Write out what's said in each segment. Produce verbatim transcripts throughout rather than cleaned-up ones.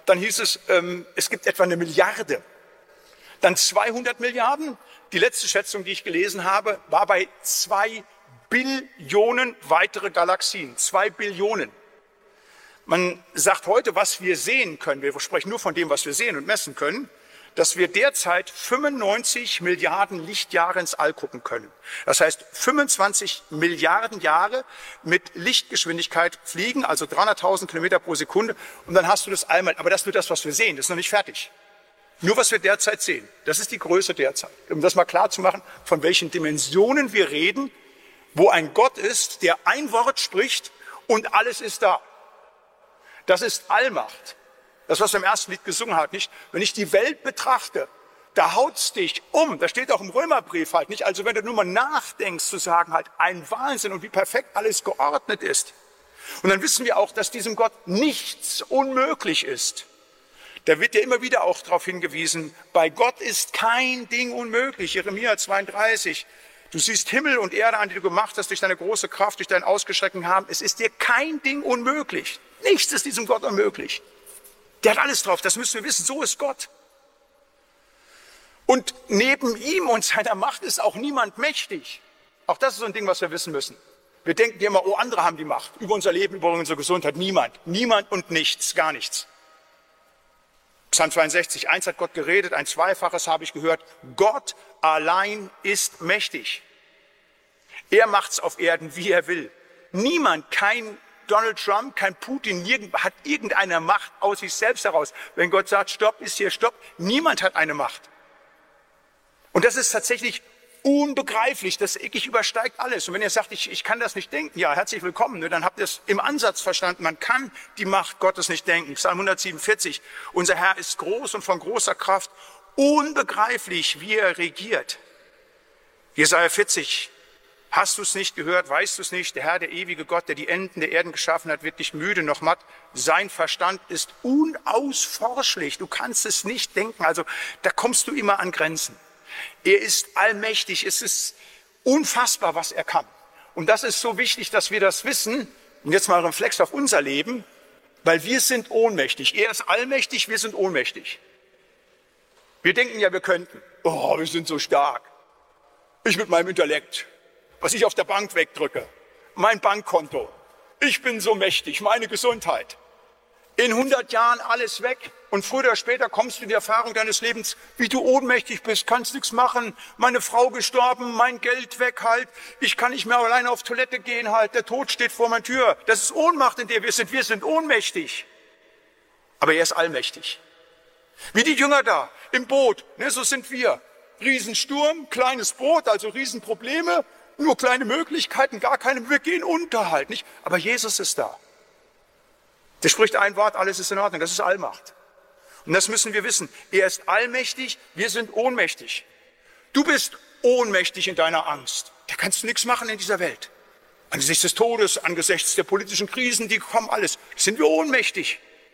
Dann hieß es, ähm, es gibt etwa eine Milliarde. Dann zweihundert Milliarden. Die letzte Schätzung, die ich gelesen habe, war bei zwei Billionen weitere Galaxien. Zwei Billionen. Man sagt heute, was wir sehen können, wir sprechen nur von dem, was wir sehen und messen können, dass wir derzeit fünfundneunzig Milliarden Lichtjahre ins All gucken können. Das heißt, fünfundzwanzig Milliarden Jahre mit Lichtgeschwindigkeit fliegen, also dreihunderttausend Kilometer pro Sekunde, und dann hast du das einmal. Aber das ist nur das, was wir sehen, das ist noch nicht fertig. Nur was wir derzeit sehen, das ist die Größe derzeit. Um das mal klar zu machen, von welchen Dimensionen wir reden, wo ein Gott ist, der ein Wort spricht und alles ist da. Das ist Allmacht. Das, was wir im ersten Lied gesungen haben, nicht? Wenn ich die Welt betrachte, da haut's dich um. Das steht auch im Römerbrief halt nicht. Also wenn du nur mal nachdenkst, zu sagen halt, ein Wahnsinn und wie perfekt alles geordnet ist. Und dann wissen wir auch, dass diesem Gott nichts unmöglich ist. Da wird ja immer wieder auch darauf hingewiesen, bei Gott ist kein Ding unmöglich. Jeremia zweiunddreißig. Du siehst Himmel und Erde an, die du gemacht hast durch deine große Kraft, durch deinen ausgestreckten Arm. Es ist dir kein Ding unmöglich. Nichts ist diesem Gott unmöglich. Der hat alles drauf, das müssen wir wissen. So ist Gott. Und neben ihm und seiner Macht ist auch niemand mächtig. Auch das ist so ein Ding, was wir wissen müssen. Wir denken immer, oh, andere haben die Macht. Über unser Leben, über unsere Gesundheit. Niemand. Niemand und nichts. Gar nichts. Psalm zweiundsechzig, eins hat Gott geredet, ein Zweifaches habe ich gehört. Gott allein ist mächtig. Er macht's auf Erden, wie er will. Niemand, kein Donald Trump, kein Putin, hat irgendeine Macht aus sich selbst heraus. Wenn Gott sagt, stopp, ist hier stopp. Niemand hat eine Macht. Und das ist tatsächlich unbegreiflich, das wirklich übersteigt alles. Und wenn ihr sagt, ich, ich kann das nicht denken, ja, herzlich willkommen, ne, dann habt ihr es im Ansatz verstanden. Man kann die Macht Gottes nicht denken. Psalm hundertsiebenundvierzig, unser Herr ist groß und von großer Kraft, unbegreiflich, wie er regiert. Jesaja vierzig, hast du es nicht gehört, weißt du es nicht? Der Herr, der ewige Gott, der die Enden der Erden geschaffen hat, wird nicht müde noch matt. Sein Verstand ist unausforschlich. Du kannst es nicht denken. Also da kommst du immer an Grenzen. Er ist allmächtig. Es ist unfassbar, was er kann. Und das ist so wichtig, dass wir das wissen. Und jetzt mal ein Reflex auf unser Leben, weil wir sind ohnmächtig. Er ist allmächtig, wir sind ohnmächtig. Wir denken ja, wir könnten. Oh, wir sind so stark. Ich mit meinem Intellekt, was ich auf der Bank wegdrücke, mein Bankkonto. Ich bin so mächtig, meine Gesundheit. In hundert Jahren alles weg und früher oder später kommst du in die Erfahrung deines Lebens, wie du ohnmächtig bist, kannst nichts machen, meine Frau gestorben, mein Geld weg halt, ich kann nicht mehr alleine auf Toilette gehen halt, der Tod steht vor meiner Tür. Das ist Ohnmacht, in der wir sind, wir sind ohnmächtig. Aber er ist allmächtig. Wie die Jünger da im Boot, ne, so sind wir. Riesensturm, kleines Boot, also Riesenprobleme, nur kleine Möglichkeiten, gar keine, wir gehen unter halt, nicht? Aber Jesus ist da. Der spricht ein Wort, alles ist in Ordnung, das ist Allmacht. Und das müssen wir wissen. Er ist allmächtig, wir sind ohnmächtig. Du bist ohnmächtig in deiner Angst. Da kannst du nichts machen in dieser Welt. Angesichts des Todes, angesichts der politischen Krisen, die kommen alles, sind wir ohnmächtig.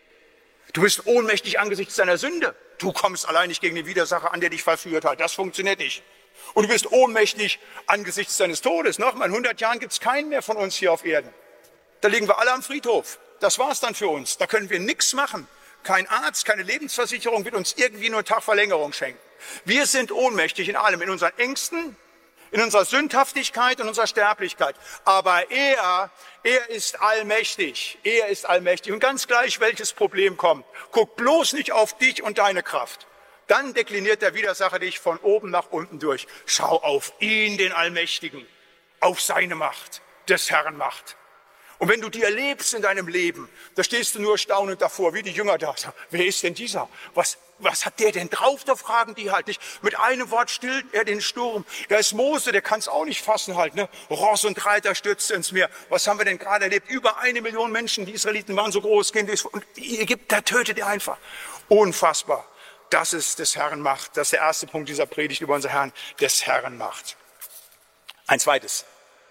Du bist ohnmächtig angesichts deiner Sünde. Du kommst allein nicht gegen den Widersacher an, der dich verführt hat. Das funktioniert nicht. Und du bist ohnmächtig angesichts deines Todes. Nochmal, in hundert Jahren gibt es keinen mehr von uns hier auf Erden. Da liegen wir alle am Friedhof. Das war's dann für uns. Da können wir nichts machen. Kein Arzt, keine Lebensversicherung wird uns irgendwie nur Tagverlängerung schenken. Wir sind ohnmächtig in allem, in unseren Ängsten, in unserer Sündhaftigkeit und unserer Sterblichkeit. Aber er, er ist allmächtig. Er ist allmächtig. Und ganz gleich, welches Problem kommt, guck bloß nicht auf dich und deine Kraft. Dann dekliniert der Widersacher dich von oben nach unten durch. Schau auf ihn, den Allmächtigen, auf seine Macht, des Herrn Macht. Und wenn du die erlebst in deinem Leben, da stehst du nur staunend davor, wie die Jünger da. Wer ist denn dieser? Was, was hat der denn drauf? Da fragen die halt nicht. Mit einem Wort stillt er den Sturm. Da ist Mose, der kann es auch nicht fassen halt. Ne? Ross und Reiter stürzte ins Meer. Was haben wir denn gerade erlebt? Über eine Million Menschen, die Israeliten waren so groß. Und die Ägypter tötet er einfach. Unfassbar. Das ist des Herrn Macht. Das ist der erste Punkt dieser Predigt über unser Herrn, des Herrn Macht. Ein zweites.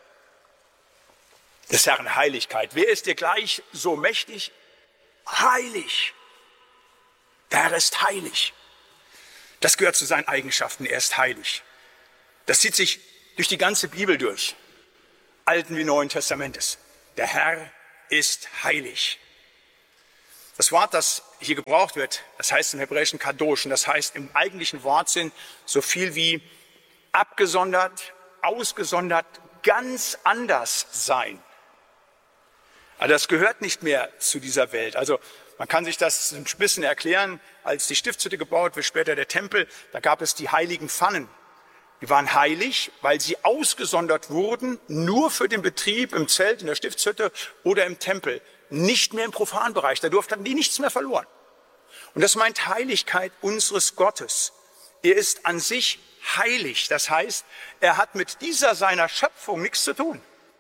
Des Herrn Heiligkeit. Wer ist dir gleich so mächtig? Heilig. Der Herr ist heilig. Das gehört zu seinen Eigenschaften. Er ist heilig. Das zieht sich durch die ganze Bibel durch. Alten wie Neuen Testamentes. Der Herr ist heilig. Das Wort, das hier gebraucht wird, das heißt im Hebräischen Kadosh, und das heißt im eigentlichen Wortsinn so viel wie abgesondert, ausgesondert, ganz anders sein. Also das gehört nicht mehr zu dieser Welt. Also man kann sich das ein bisschen erklären, als die Stiftshütte gebaut wird, später der Tempel, da gab es die heiligen Pfannen. Die waren heilig, weil sie ausgesondert wurden, nur für den Betrieb im Zelt, in der Stiftshütte oder im Tempel. Nicht mehr im Profanbereich, da durften die nichts mehr verloren. Und das meint Heiligkeit unseres Gottes. Er ist an sich heilig, das heißt, er hat mit dieser seiner Schöpfung nichts zu tun.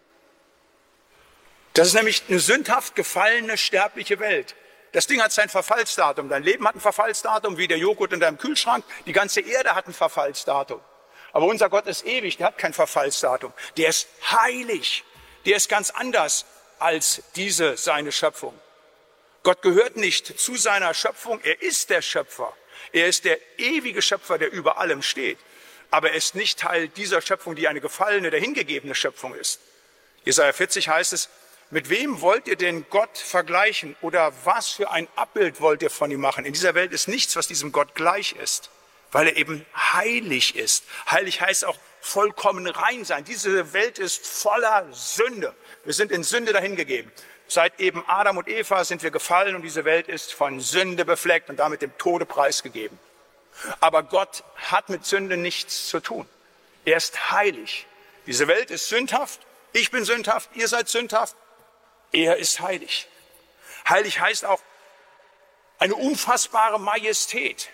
Das ist nämlich eine sündhaft gefallene, sterbliche Welt. Das Ding hat sein Verfallsdatum, dein Leben hat ein Verfallsdatum, wie der Joghurt in deinem Kühlschrank, die ganze Erde hat ein Verfallsdatum. Aber unser Gott ist ewig, der hat kein Verfallsdatum. Der ist heilig, der ist ganz anders als diese seine Schöpfung. Gott gehört nicht zu seiner Schöpfung, er ist der Schöpfer. Er ist der ewige Schöpfer, der über allem steht. Aber er ist nicht Teil dieser Schöpfung, die eine gefallene, dahingegebene Schöpfung ist. Jesaja vierzig heißt es, mit wem wollt ihr denn Gott vergleichen oder was für ein Abbild wollt ihr von ihm machen? In dieser Welt ist nichts, was diesem Gott gleich ist, weil er eben heilig ist. Heilig heißt auch vollkommen rein sein. Diese Welt ist voller Sünde. Wir sind in Sünde dahingegeben. Seit eben Adam und Eva sind wir gefallen und diese Welt ist von Sünde befleckt und damit dem Tode preisgegeben. Aber Gott hat mit Sünde nichts zu tun. Er ist heilig. Diese Welt ist sündhaft. Ich bin sündhaft. Ihr seid sündhaft. Er ist heilig. Heilig heißt auch eine unfassbare Majestät.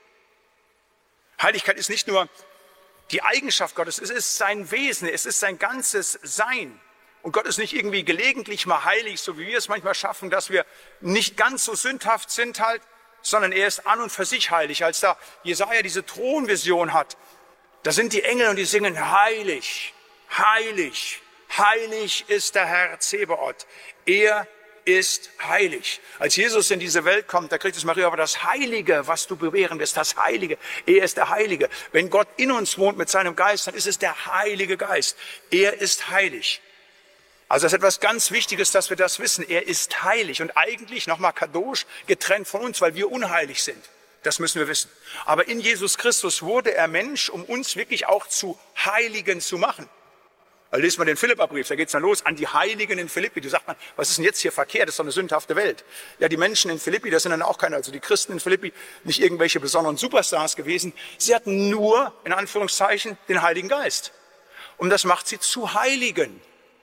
Heiligkeit ist nicht nur die Eigenschaft Gottes, es ist sein Wesen, es ist sein ganzes Sein. Und Gott ist nicht irgendwie gelegentlich mal heilig, so wie wir es manchmal schaffen, dass wir nicht ganz so sündhaft sind halt, sondern er ist an und für sich heilig. Als da Jesaja diese Thronvision hat, da sind die Engel und die singen heilig, heilig, heilig ist der Herr Zebaoth. Er ist heilig. Als Jesus in diese Welt kommt, da kriegt es Maria aber das Heilige, was du bewähren wirst, das Heilige. Er ist der Heilige. Wenn Gott in uns wohnt mit seinem Geist, dann ist es der Heilige Geist. Er ist heilig. Also das ist etwas ganz Wichtiges, dass wir das wissen. Er ist heilig und eigentlich, nochmal Kadosh, getrennt von uns, weil wir unheilig sind. Das müssen wir wissen. Aber in Jesus Christus wurde er Mensch, um uns wirklich auch zu Heiligen zu machen. Also lest mal den Philipperbrief, da geht's dann los, an die Heiligen in Philippi. Du sagst man, was ist denn jetzt hier verkehrt? Das ist doch eine sündhafte Welt. Ja, die Menschen in Philippi, das sind dann auch keine, also die Christen in Philippi, nicht irgendwelche besonderen Superstars gewesen. Sie hatten nur, in Anführungszeichen, den Heiligen Geist. Und das macht sie zu Heiligen.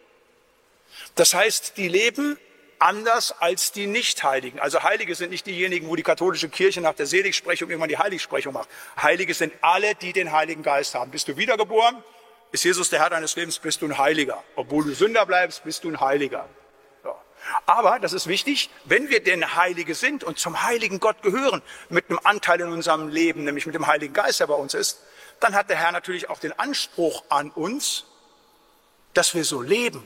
Das heißt, die leben anders als die Nicht-Heiligen. Also Heilige sind nicht diejenigen, wo die katholische Kirche nach der Seligsprechung irgendwann die Heiligsprechung macht. Heilige sind alle, die den Heiligen Geist haben. Bist du wiedergeboren? Ist Jesus der Herr deines Lebens, bist du ein Heiliger. Obwohl du Sünder bleibst, bist du ein Heiliger. Ja. Aber, das ist wichtig, wenn wir denn Heilige sind und zum heiligen Gott gehören, mit einem Anteil in unserem Leben, nämlich mit dem Heiligen Geist, der bei uns ist, dann hat der Herr natürlich auch den Anspruch an uns, dass wir so leben.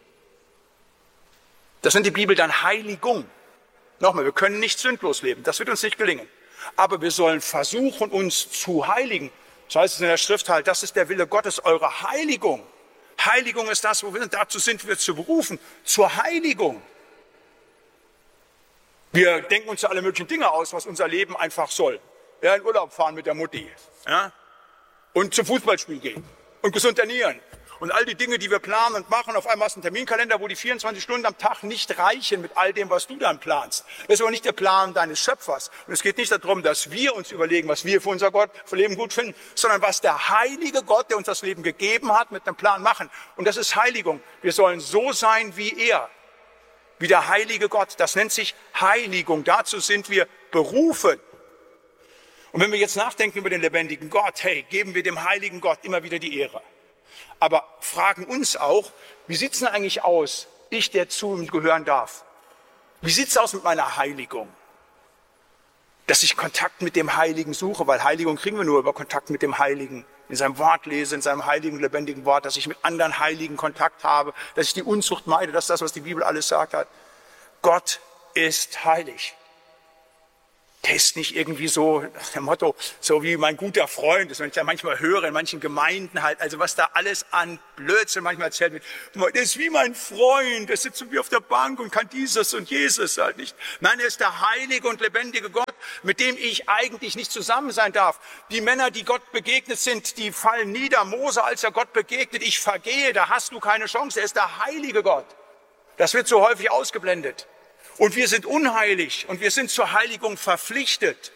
Das nennt die Bibel dann Heiligung. Nochmal, wir können nicht sündlos leben, das wird uns nicht gelingen. Aber wir sollen versuchen, uns zu heiligen. Das heißt es in der Schrift halt, das ist der Wille Gottes, eure Heiligung. Heiligung ist das, wo wir sind. Dazu sind wir zu berufen, zur Heiligung. Wir denken uns ja alle möglichen Dinge aus, was unser Leben einfach soll. Ja, in Urlaub fahren mit der Mutti. Ja? Und zum Fußballspiel gehen. Und gesund ernähren. Und all die Dinge, die wir planen und machen, auf einmal hast du einen Terminkalender, wo die vierundzwanzig Stunden am Tag nicht reichen mit all dem, was du dann planst. Das ist aber nicht der Plan deines Schöpfers. Und es geht nicht darum, dass wir uns überlegen, was wir für unser Gott, für Leben gut finden, sondern was der heilige Gott, der uns das Leben gegeben hat, mit einem Plan machen. Und das ist Heiligung. Wir sollen so sein wie er. Wie der heilige Gott. Das nennt sich Heiligung. Dazu sind wir berufen. Und wenn wir jetzt nachdenken über den lebendigen Gott, hey, geben wir dem heiligen Gott immer wieder die Ehre. Aber fragen uns auch, wie sieht es denn eigentlich aus, ich, der zu ihm gehören darf? Wie sieht es aus mit meiner Heiligung? Dass ich Kontakt mit dem Heiligen suche, weil Heiligung kriegen wir nur über Kontakt mit dem Heiligen. In seinem Wort lese, in seinem heiligen, lebendigen Wort, dass ich mit anderen Heiligen Kontakt habe, dass ich die Unzucht meide, das ist das, was die Bibel alles sagt hat. Gott ist heilig. Der ist nicht irgendwie so, nach dem Motto, so wie mein guter Freund, das wenn ich da manchmal höre, in manchen Gemeinden halt, also was da alles an Blödsinn manchmal erzählt wird. Der ist wie mein Freund, der sitzt wie auf der Bank und kann dieses und Jesus halt nicht. Nein, er ist der heilige und lebendige Gott, mit dem ich eigentlich nicht zusammen sein darf. Die Männer, die Gott begegnet sind, die fallen nieder. Mose, als er Gott begegnet, ich vergehe, da hast du keine Chance. Er ist der heilige Gott. Das wird so häufig ausgeblendet. Und wir sind unheilig und wir sind zur Heiligung verpflichtet.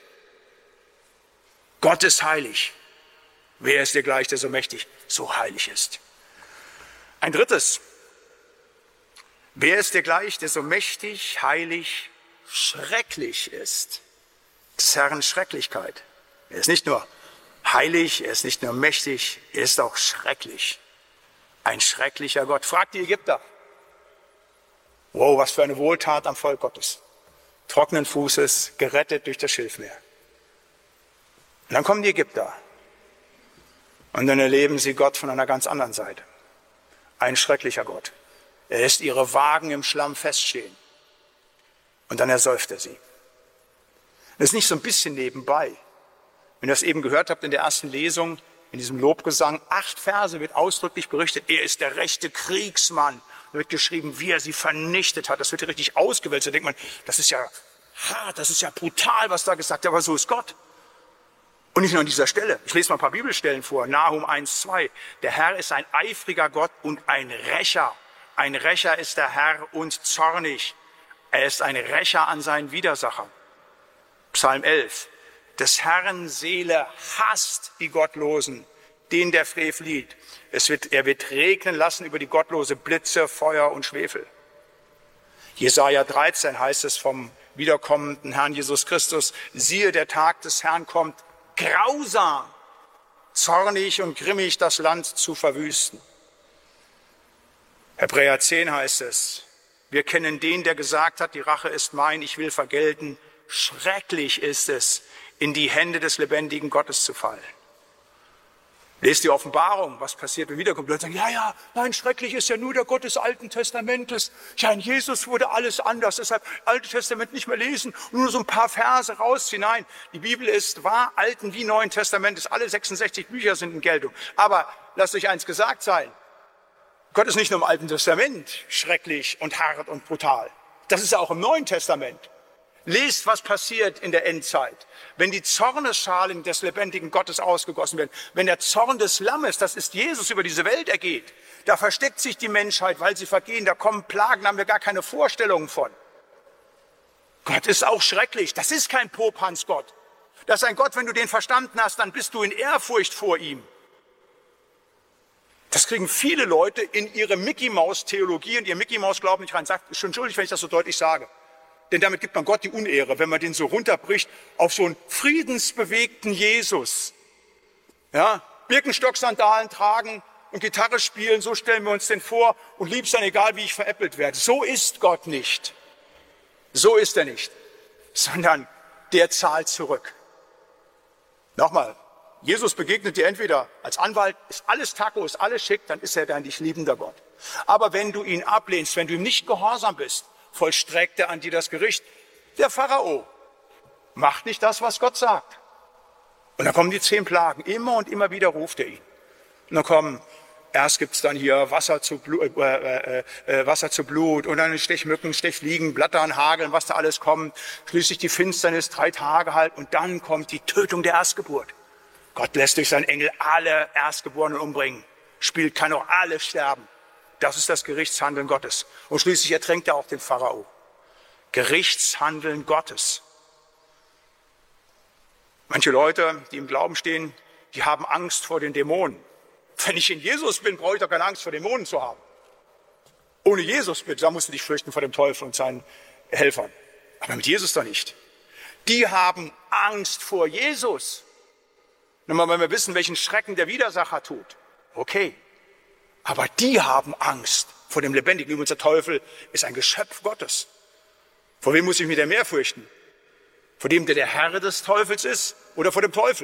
Gott ist heilig. Wer ist dir gleich, der so mächtig, so heilig ist? Ein drittes. Wer ist dir gleich, der so mächtig, heilig, schrecklich ist? Des Herrn Schrecklichkeit. Er ist nicht nur heilig, er ist nicht nur mächtig, er ist auch schrecklich. Ein schrecklicher Gott. Fragt die Ägypter. Wow, was für eine Wohltat am Volk Gottes. Trockenen Fußes, gerettet durch das Schilfmeer. Und dann kommen die Ägypter. Und dann erleben sie Gott von einer ganz anderen Seite. Ein schrecklicher Gott. Er lässt ihre Wagen im Schlamm feststehen. Und dann ersäuft er sie. Das ist nicht so ein bisschen nebenbei. Wenn ihr das eben gehört habt in der ersten Lesung, in diesem Lobgesang, acht Verse wird ausdrücklich berichtet, er ist der rechte Kriegsmann. Da wird geschrieben, wie er sie vernichtet hat. Das wird richtig ausgewälzt. Da denkt man, das ist ja hart, das ist ja brutal, was da gesagt wird. Aber so ist Gott. Und nicht nur an dieser Stelle. Ich lese mal ein paar Bibelstellen vor. Nahum eins, zwei. Der Herr ist ein eifriger Gott und ein Rächer. Ein Rächer ist der Herr und zornig. Er ist ein Rächer an seinen Widersachern. Psalm elf. Des Herrn Seele hasst die Gottlosen, den der frevelt. Es wird, er wird regnen lassen über die Gottlose Blitze, Feuer und Schwefel. Jesaja dreizehn heißt es vom wiederkommenden Herrn Jesus Christus, siehe, der Tag des Herrn kommt, grausam, zornig und grimmig das Land zu verwüsten. Hebräer zehn heißt es, wir kennen den, der gesagt hat, die Rache ist mein, ich will vergelten. Schrecklich ist es, in die Hände des lebendigen Gottes zu fallen. Lest die Offenbarung, was passiert, wenn wiederkommt. Leute sagen, ja, ja, nein, schrecklich ist ja nur der Gott des Alten Testamentes. Ja, in Jesus wurde alles anders, deshalb Alte Testament nicht mehr lesen und nur so ein paar Verse rausziehen. Nein, die Bibel ist wahr, Alten wie Neuen Testamentes, alle sechsundsechzig Bücher sind in Geltung. Aber lasst euch eins gesagt sein, Gott ist nicht nur im Alten Testament schrecklich und hart und brutal. Das ist ja auch im Neuen Testament. Lest, was passiert in der Endzeit, wenn die Zornesschalen des lebendigen Gottes ausgegossen werden, wenn der Zorn des Lammes, das ist Jesus, über diese Welt ergeht. Da versteckt sich die Menschheit, weil sie vergehen, da kommen Plagen, da haben wir gar keine Vorstellungen von. Gott ist auch schrecklich, das ist kein Popanz-Gott. Das ist ein Gott, wenn du den verstanden hast, dann bist du in Ehrfurcht vor ihm. Das kriegen viele Leute in ihre Mickey-Maus-Theologie und ihr Mickey-Maus-Glauben nicht rein. Sagt, ist schon schuldig, wenn ich das so deutlich sage. Denn damit gibt man Gott die Unehre, wenn man den so runterbricht auf so einen friedensbewegten Jesus. Ja, Birkenstock-Sandalen tragen und Gitarre spielen, so stellen wir uns den vor und lieb's dann egal, wie ich veräppelt werde. So ist Gott nicht. So ist er nicht. Sondern der zahlt zurück. Nochmal, Jesus begegnet dir entweder als Anwalt, ist alles Taco, ist alles schick, dann ist er dein dich liebender Gott. Aber wenn du ihn ablehnst, wenn du ihm nicht gehorsam bist, vollstreckt er an dir das Gericht. Der Pharao macht nicht das, was Gott sagt. Und dann kommen die zehn Plagen. Immer und immer wieder ruft er ihn. Und dann kommen, erst gibt's dann hier Wasser zu, Blut, äh, äh, äh, Wasser zu Blut und dann Stechmücken, Stechfliegen, Blattern, Hageln, was da alles kommt. Schließlich die Finsternis, drei Tage halt. Und dann kommt die Tötung der Erstgeburt. Gott lässt durch seinen Engel alle Erstgeborenen umbringen. Spielt, kann auch alle sterben. Das ist das Gerichtshandeln Gottes. Und schließlich ertränkt er auch den Pharao. Gerichtshandeln Gottes. Manche Leute, die im Glauben stehen, die haben Angst vor den Dämonen. Wenn ich in Jesus bin, brauche ich doch keine Angst vor Dämonen zu haben. Ohne Jesus, da musst du dich fürchten vor dem Teufel und seinen Helfern. Aber mit Jesus doch nicht. Die haben Angst vor Jesus. Nochmal, wenn wir wissen, welchen Schrecken der Widersacher tut. Okay. Aber die haben Angst vor dem Lebendigen. Übrigens, der Teufel ist ein Geschöpf Gottes. Vor wem muss ich mich denn mehr fürchten? Vor dem, der der Herr des Teufels ist, oder vor dem Teufel?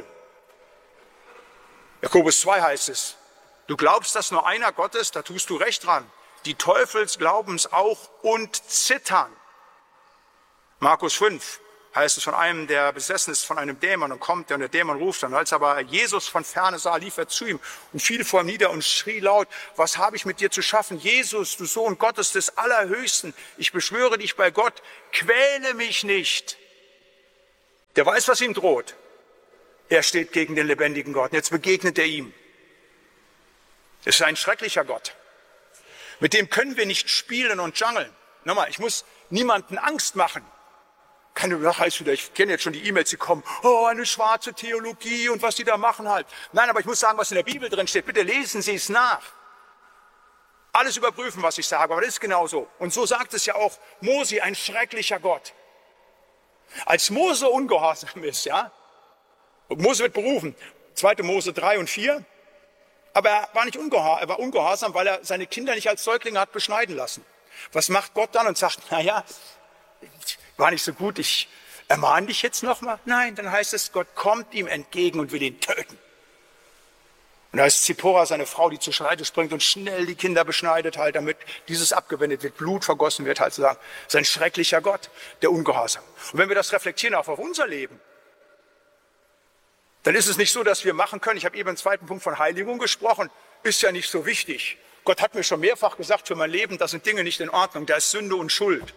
Jakobus zwei heißt es, du glaubst, dass nur einer Gott ist, da tust du recht dran. Die Teufels glauben es auch und zittern. Markus fünf heißt es von einem, der besessen ist von einem Dämon und kommt, und der Dämon ruft dann. Als aber Jesus von ferne sah, lief er zu ihm und fiel vor ihm nieder und schrie laut: Was habe ich mit dir zu schaffen? Jesus, du Sohn Gottes des Allerhöchsten, ich beschwöre dich bei Gott, quäle mich nicht. Der weiß, was ihm droht. Er steht gegen den lebendigen Gott. Und jetzt begegnet er ihm. Es ist ein schrecklicher Gott. Mit dem können wir nicht spielen und jungeln. Nochmal, ich muss niemanden Angst machen. Keine Nachhalt wieder, ich kenne jetzt schon die E-Mails, die kommen, oh, eine schwarze Theologie und was die da machen halt. Nein, aber ich muss sagen, was in der Bibel drin steht. Bitte lesen Sie es nach. Alles überprüfen, was ich sage, aber das ist genau so. Und so sagt es ja auch Mose, ein schrecklicher Gott. Als Mose ungehorsam ist, ja, und Mose wird berufen, zweite Mose drei und vier, aber er war nicht ungehorsam, er war ungehorsam, weil er seine Kinder nicht als Säuglinge hat beschneiden lassen. Was macht Gott dann und sagt, na ja, war nicht so gut, ich ermahne dich jetzt nochmal? Nein, dann heißt es, Gott kommt ihm entgegen und will ihn töten. Und da ist Zippora, seine Frau, die zur Seite springt und schnell die Kinder beschneidet halt, damit dieses abgewendet wird, Blut vergossen wird halt sozusagen. Das ist ein schrecklicher Gott, der Ungehorsam. Und wenn wir das reflektieren auch auf unser Leben, dann ist es nicht so, dass wir machen können, ich habe eben im zweiten Punkt von Heiligung gesprochen, ist ja nicht so wichtig. Gott hat mir schon mehrfach gesagt für mein Leben, da sind Dinge nicht in Ordnung, da ist Sünde und Schuld.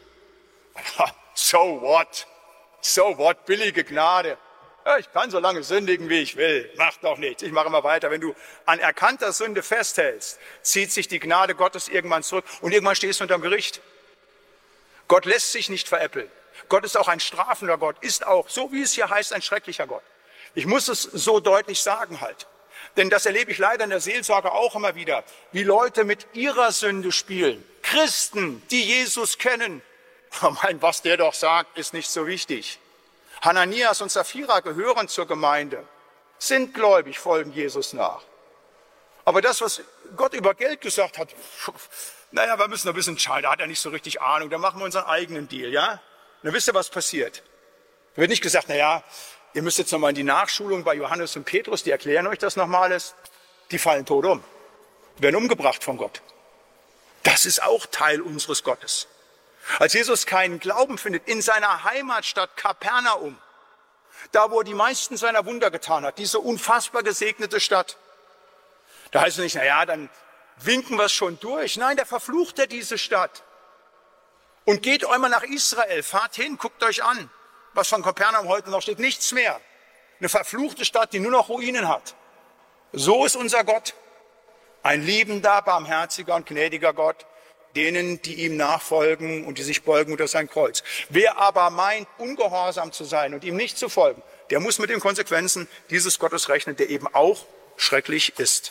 So what? So what? Billige Gnade. Ja, ich kann so lange sündigen, wie ich will. Macht doch nichts. Ich mache immer weiter. Wenn du an erkannter Sünde festhältst, zieht sich die Gnade Gottes irgendwann zurück und irgendwann stehst du unterm Gericht. Gott lässt sich nicht veräppeln. Gott ist auch ein strafender Gott, ist auch, so wie es hier heißt, ein schrecklicher Gott. Ich muss es so deutlich sagen halt. Denn das erlebe ich leider in der Seelsorge auch immer wieder, wie Leute mit ihrer Sünde spielen. Christen, die Jesus kennen. Oh mein, was der doch sagt, ist nicht so wichtig. Hananias und Sapphira gehören zur Gemeinde, sind gläubig, folgen Jesus nach. Aber das, was Gott über Geld gesagt hat, naja, wir müssen ein bisschen entscheiden, da hat er nicht so richtig Ahnung, dann machen wir unseren eigenen Deal, ja? Und dann wisst ihr, was passiert. Da wird nicht gesagt, naja, ihr müsst jetzt nochmal in die Nachschulung bei Johannes und Petrus, die erklären euch das nochmal, die fallen tot um, die werden umgebracht von Gott. Das ist auch Teil unseres Gottes. Als Jesus keinen Glauben findet in seiner Heimatstadt Kapernaum, da wo er die meisten seiner Wunder getan hat, diese unfassbar gesegnete Stadt, da heißt es nicht, na ja, dann winken wir es schon durch. Nein, da verflucht er diese Stadt. Und geht einmal nach Israel, fahrt hin, guckt euch an, was von Kapernaum heute noch steht, nichts mehr. Eine verfluchte Stadt, die nur noch Ruinen hat. So ist unser Gott, ein liebender, barmherziger und gnädiger Gott, denen, die ihm nachfolgen und die sich beugen unter sein Kreuz. Wer aber meint, ungehorsam zu sein und ihm nicht zu folgen, der muss mit den Konsequenzen dieses Gottes rechnen, der eben auch schrecklich ist.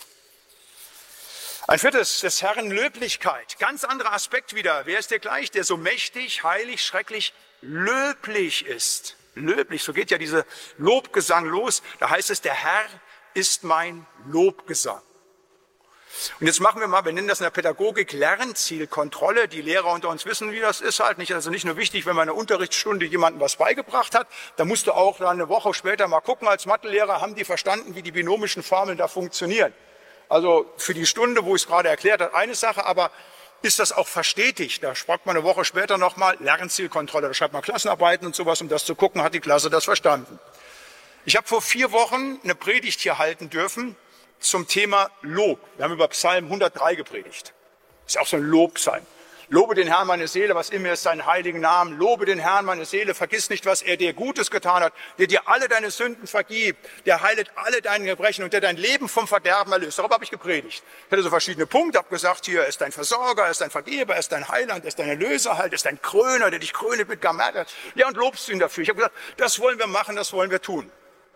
Ein viertes, des Herrn Löblichkeit. Ganz anderer Aspekt wieder. Wer ist der gleich, der so mächtig, heilig, schrecklich, löblich ist? Löblich, so geht ja dieser Lobgesang los. Da heißt es, der Herr ist mein Lobgesang. Und jetzt machen wir mal, wir nennen das in der Pädagogik Lernzielkontrolle. Die Lehrer unter uns wissen, wie das ist halt nicht. Also nicht nur wichtig, wenn man in einer Unterrichtsstunde jemandem was beigebracht hat, da musst du auch dann eine Woche später mal gucken als Mathelehrer, haben die verstanden, wie die binomischen Formeln da funktionieren. Also für die Stunde, wo ich es gerade erklärt habe, eine Sache, aber ist das auch verstetigt? Da fragt man eine Woche später nochmal Lernzielkontrolle. Da schreibt man Klassenarbeiten und sowas, um das zu gucken, hat die Klasse das verstanden. Ich habe vor vier Wochen eine Predigt hier halten dürfen zum Thema Lob. Wir haben über Psalm hundertdrei gepredigt. Das ist auch so ein Lobpsalm. Lobe den Herrn, meine Seele, was immer ist, seinen heiligen Namen. Lobe den Herrn, meine Seele, vergiss nicht, was er dir Gutes getan hat, der dir alle deine Sünden vergibt, der heilet alle deine Gebrechen und der dein Leben vom Verderben erlöst. Darüber habe ich gepredigt. Ich hatte so verschiedene Punkte, habe gesagt, hier, er ist dein Versorger, er ist dein Vergeber, er ist dein Heiland, er ist dein Erlöser, halt, er ist dein Kröner, der dich krönet mit Gamerter. Ja, und lobst du ihn dafür. Ich habe gesagt, das wollen wir machen, das wollen wir tun.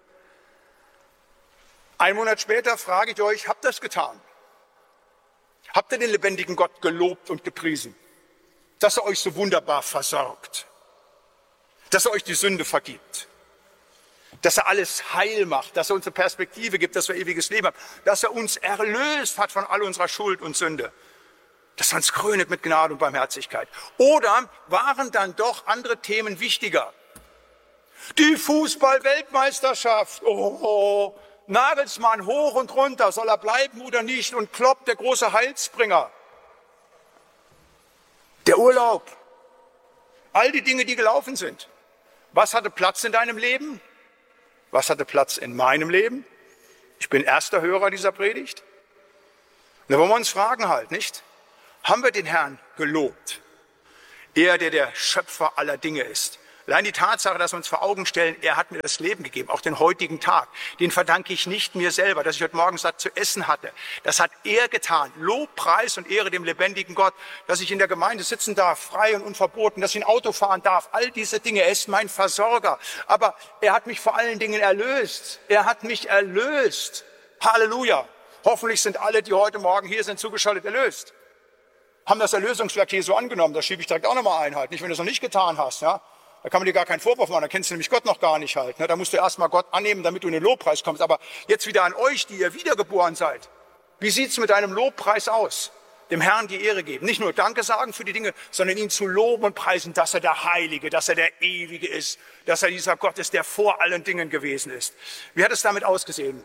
Ein Monat später frage ich euch, habt ihr das getan? Habt ihr den lebendigen Gott gelobt und gepriesen? Dass er euch so wunderbar versorgt. Dass er euch die Sünde vergibt. Dass er alles heil macht. Dass er uns eine Perspektive gibt, dass wir ewiges Leben haben. Dass er uns erlöst hat von all unserer Schuld und Sünde. Dass er uns krönet mit Gnade und Barmherzigkeit. Oder waren dann doch andere Themen wichtiger? Die Fußball-Weltmeisterschaft. Oh, oh. Nagelsmann hoch und runter, soll er bleiben oder nicht? Und Klopp, der große Heilsbringer. Der Urlaub. All die Dinge, die gelaufen sind. Was hatte Platz in deinem Leben? Was hatte Platz in meinem Leben? Ich bin erster Hörer dieser Predigt. Und da wollen wir uns fragen halt, nicht? Haben wir den Herrn gelobt? Er, der der Schöpfer aller Dinge ist. Allein die Tatsache, dass wir uns vor Augen stellen, er hat mir das Leben gegeben, auch den heutigen Tag, den verdanke ich nicht mir selber, dass ich heute Morgen satt zu essen hatte. Das hat er getan. Lob, Preis und Ehre dem lebendigen Gott, dass ich in der Gemeinde sitzen darf, frei und unverboten, dass ich ein Auto fahren darf. All diese Dinge, er ist mein Versorger. Aber er hat mich vor allen Dingen erlöst. Er hat mich erlöst. Halleluja. Hoffentlich sind alle, die heute Morgen hier sind, zugeschaltet erlöst. Haben das Erlösungswerk Jesu angenommen. Das schiebe ich direkt auch nochmal ein halt. Nicht, wenn du es noch nicht getan hast, ja. Da kann man dir gar keinen Vorwurf machen, da kennst du nämlich Gott noch gar nicht halt. Ne? Da musst du erstmal Gott annehmen, damit du in den Lobpreis kommst. Aber jetzt wieder an euch, die ihr wiedergeboren seid. Wie sieht's mit deinem Lobpreis aus? Dem Herrn die Ehre geben. Nicht nur Danke sagen für die Dinge, sondern ihn zu loben und preisen, dass er der Heilige, dass er der Ewige ist, dass er dieser Gott ist, der vor allen Dingen gewesen ist. Wie hat es damit ausgesehen?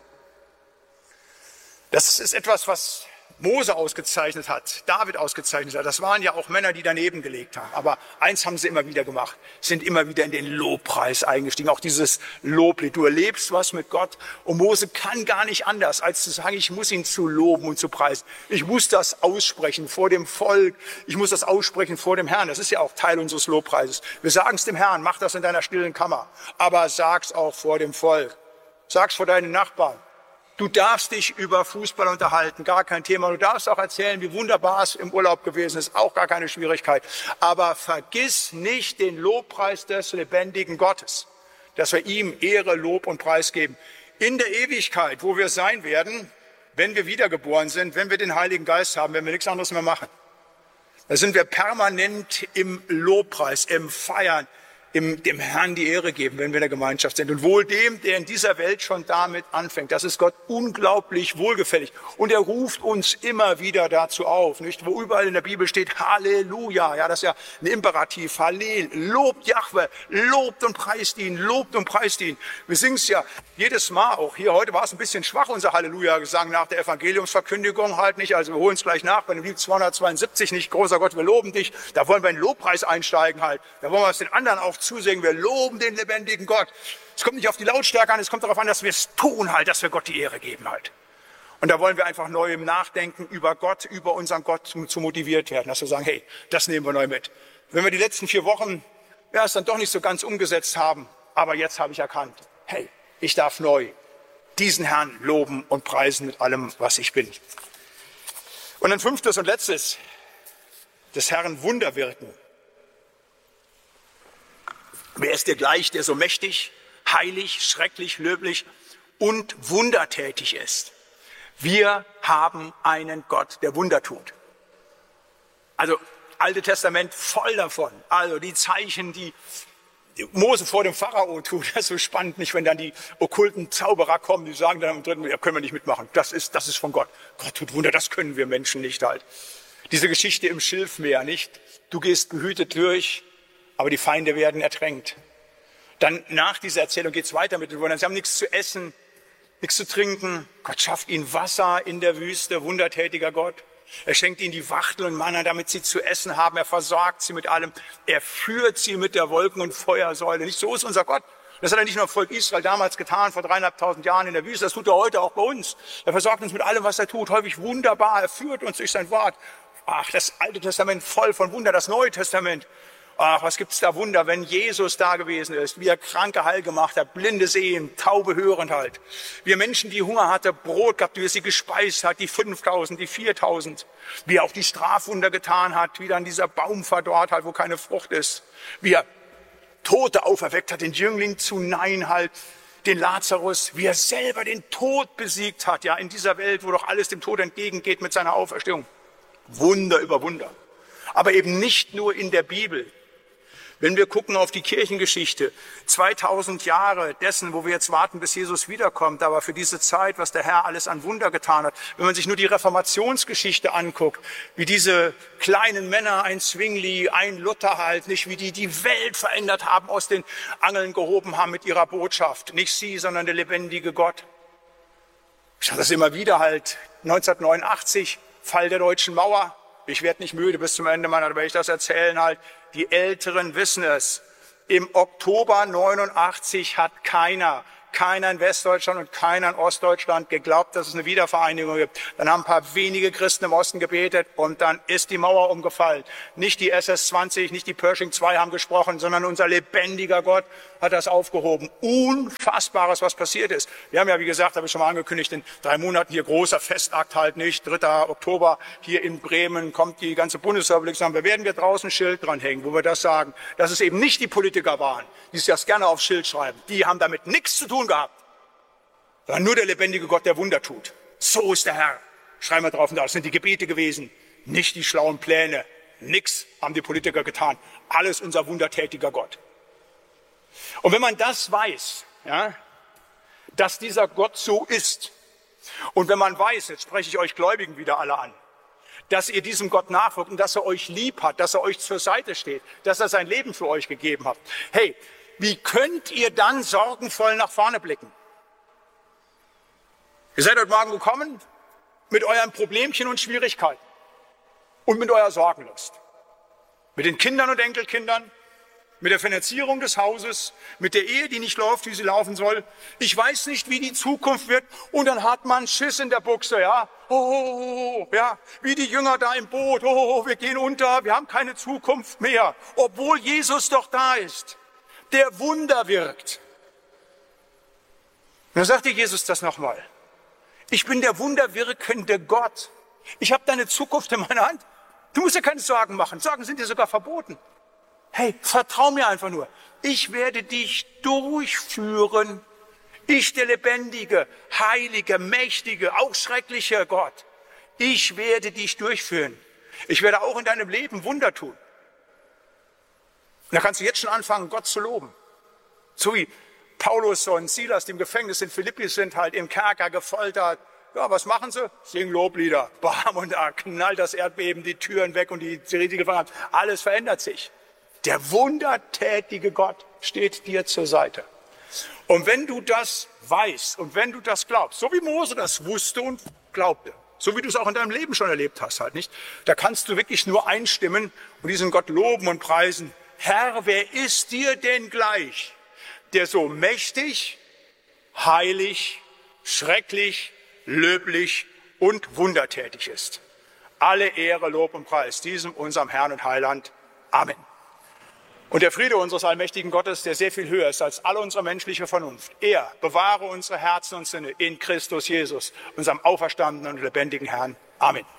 Das ist etwas, was Mose ausgezeichnet hat, David ausgezeichnet hat. Das waren ja auch Männer, die daneben gelegt haben. Aber eins haben sie immer wieder gemacht, sind immer wieder in den Lobpreis eingestiegen. Auch dieses Loblied, du erlebst was mit Gott. Und Mose kann gar nicht anders, als zu sagen, ich muss ihn zu loben und zu preisen. Ich muss das aussprechen vor dem Volk. Ich muss das aussprechen vor dem Herrn. Das ist ja auch Teil unseres Lobpreises. Wir sagen es dem Herrn, mach das in deiner stillen Kammer. Aber sag's auch vor dem Volk. Sag's vor deinen Nachbarn. Du darfst dich über Fußball unterhalten, gar kein Thema. Du darfst auch erzählen, wie wunderbar es im Urlaub gewesen ist, auch gar keine Schwierigkeit. Aber vergiss nicht den Lobpreis des lebendigen Gottes, dass wir ihm Ehre, Lob und Preis geben. In der Ewigkeit, wo wir sein werden, wenn wir wiedergeboren sind, wenn wir den Heiligen Geist haben, wenn wir nichts anderes mehr machen. Da sind wir permanent im Lobpreis, im Feiern, im, dem Herrn die Ehre geben, wenn wir in der Gemeinschaft sind. Und wohl dem, der in dieser Welt schon damit anfängt. Das ist Gott unglaublich wohlgefällig. Und er ruft uns immer wieder dazu auf, nicht? Wo überall in der Bibel steht Halleluja. Ja, das ist ja ein Imperativ. Hallel. Lobt Jahwe. Lobt und preist ihn. Lobt und preist ihn. Wir singen es ja jedes Mal auch. Hier heute war es ein bisschen schwach, unser Halleluja-Gesang nach der Evangeliumsverkündigung halt nicht. Also wir holen es gleich nach. Bei dem Lied zweihundertzweiundsiebzig nicht. Großer Gott, wir loben dich. Da wollen wir in den Lobpreis einsteigen halt. Da wollen wir es den anderen auch zusingen, wir loben den lebendigen Gott. Es kommt nicht auf die Lautstärke an, es kommt darauf an, dass wir es tun halt, dass wir Gott die Ehre geben halt. Und da wollen wir einfach neu im Nachdenken über Gott, über unseren Gott zu, zu motiviert werden, dass wir sagen, hey, das nehmen wir neu mit. Wenn wir die letzten vier Wochen ja, es dann doch nicht so ganz umgesetzt haben, aber jetzt habe ich erkannt, hey, ich darf neu diesen Herrn loben und preisen mit allem, was ich bin. Und ein fünftes und letztes, des Herrn Wunder wirken. Wer ist dir gleich, der so mächtig, heilig, schrecklich, löblich und wundertätig ist? Wir haben einen Gott, der Wunder tut. Also, Alte Testament voll davon. Also, die Zeichen, die Mose vor dem Pharao tut, das ist so spannend, nicht, wenn dann die okkulten Zauberer kommen, die sagen dann am dritten, ja, können wir nicht mitmachen. Das ist, das ist von Gott. Gott tut Wunder, das können wir Menschen nicht halt. Diese Geschichte im Schilfmeer, nicht? Du gehst behütet durch, aber die Feinde werden ertränkt. Dann nach dieser Erzählung geht es weiter mit den Wundern. Sie haben nichts zu essen, nichts zu trinken. Gott schafft ihnen Wasser in der Wüste, wundertätiger Gott. Er schenkt ihnen die Wachtel und Manna, damit sie zu essen haben. Er versorgt sie mit allem. Er führt sie mit der Wolken- und Feuersäule. Nicht so ist unser Gott. Das hat er nicht nur im Volk Israel damals getan, vor dreieinhalbtausend Jahren in der Wüste. Das tut er heute auch bei uns. Er versorgt uns mit allem, was er tut. Häufig wunderbar. Er führt uns durch sein Wort. Ach, das Alte Testament voll von Wunder. Das Neue Testament. Ach, was gibt's da Wunder, wenn Jesus da gewesen ist, wie er Kranke heil gemacht hat, Blinde sehen, Taube hörend halt. Wie er Menschen, die Hunger hatte, Brot gehabt, wie er sie gespeist hat, die fünftausend, die viertausend. Wie er auch die Strafwunder getan hat, wie dann dieser Baum verdorrt hat, wo keine Frucht ist. Wie er Tote auferweckt hat, den Jüngling zu Nein halt, den Lazarus, wie er selber den Tod besiegt hat, ja, in dieser Welt, wo doch alles dem Tod entgegengeht mit seiner Auferstehung. Wunder über Wunder. Aber eben nicht nur in der Bibel. Wenn wir gucken auf die Kirchengeschichte, zweitausend Jahre dessen, wo wir jetzt warten, bis Jesus wiederkommt, aber für diese Zeit, was der Herr alles an Wunder getan hat, wenn man sich nur die Reformationsgeschichte anguckt, wie diese kleinen Männer, ein Zwingli, ein Luther halt, nicht wie die die Welt verändert haben, aus den Angeln gehoben haben mit ihrer Botschaft, nicht sie, sondern der lebendige Gott. Ich sage das immer wieder halt, neunzehnhundertneunundachtzig, Fall der Deutschen Mauer. Ich werde nicht müde bis zum Ende, Mann, da werde ich das erzählen halt. Die Älteren wissen es. Im Oktober neunundachtzig hat keiner, keiner in Westdeutschland und keiner in Ostdeutschland geglaubt, dass es eine Wiedervereinigung gibt. Dann haben ein paar wenige Christen im Osten gebetet und dann ist die Mauer umgefallen. Nicht die S S zwanzig, nicht die Pershing zwei haben gesprochen, sondern unser lebendiger Gott hat das aufgehoben. Unfassbares, was passiert ist. Wir haben ja, wie gesagt, habe ich schon mal angekündigt, in drei Monaten hier großer Festakt halt nicht. dritter Oktober hier in Bremen kommt die ganze Bundesrepublik zusammen. Da werden wir draußen ein Schild dranhängen, wo wir das sagen, dass es eben nicht die Politiker waren, die es das gerne aufs Schild schreiben. Die haben damit nichts zu tun gehabt, sondern nur der lebendige Gott, der Wunder tut. So ist der Herr. Schreiben wir drauf, das sind die Gebete gewesen, nicht die schlauen Pläne. Nix haben die Politiker getan. Alles unser wundertätiger Gott. Und wenn man das weiß, ja, dass dieser Gott so ist, und wenn man weiß, jetzt spreche ich euch Gläubigen wieder alle an, dass ihr diesem Gott nachfolgt und dass er euch lieb hat, dass er euch zur Seite steht, dass er sein Leben für euch gegeben hat. Hey, wie könnt ihr dann sorgenvoll nach vorne blicken? Ihr seid heute Morgen gekommen mit euren Problemchen und Schwierigkeiten und mit eurer Sorgenlust. Mit den Kindern und Enkelkindern, mit der Finanzierung des Hauses, mit der Ehe, die nicht läuft, wie sie laufen soll. Ich weiß nicht, wie die Zukunft wird. Und dann hat man Schiss in der Buchse, ja. Oh, oh, oh, ja, wie die Jünger da im Boot. Oh, oh, wir gehen unter, wir haben keine Zukunft mehr. Obwohl Jesus doch da ist, der Wunder wirkt. Und dann sagte Jesus das nochmal. Ich bin der wunderwirkende Gott. Ich habe deine Zukunft in meiner Hand. Du musst dir keine Sorgen machen. Sorgen sind dir sogar verboten. Hey, vertrau mir einfach nur. Ich werde dich durchführen. Ich, der lebendige, heilige, mächtige, auch schreckliche Gott. Ich werde dich durchführen. Ich werde auch in deinem Leben Wunder tun. Und da kannst du jetzt schon anfangen, Gott zu loben. So wie Paulus und Silas, die im Gefängnis in Philippi sind, halt im Kerker gefoltert. Ja, was machen sie? Singen Loblieder. Bam, und da knallt das Erdbeben, die Türen weg und die die gefangen haben. Alles verändert sich. Der wundertätige Gott steht dir zur Seite. Und wenn du das weißt und wenn du das glaubst, so wie Mose das wusste und glaubte, so wie du es auch in deinem Leben schon erlebt hast, halt nicht, da kannst du wirklich nur einstimmen und diesen Gott loben und preisen. Herr, wer ist dir denn gleich, der so mächtig, heilig, schrecklich, löblich und wundertätig ist? Alle Ehre, Lob und Preis diesem unserem Herrn und Heiland. Amen. Und der Friede unseres allmächtigen Gottes, der sehr viel höher ist als alle unsere menschliche Vernunft, er bewahre unsere Herzen und Sinne in Christus Jesus, unserem auferstandenen und lebendigen Herrn. Amen.